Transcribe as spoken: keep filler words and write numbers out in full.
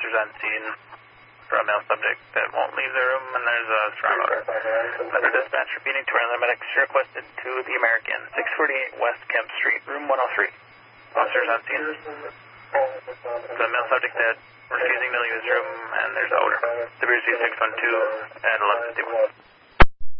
Officers on scene for a male subject that won't leave the room, and there's a strong odor. Another dispatch repeating to our medics requested to the American, six forty-eight West Kemp Street, room one oh three. Officers on scene. The male subject dead, refusing to leave his room, and there's odor. W C six one two at eleven fifty-one.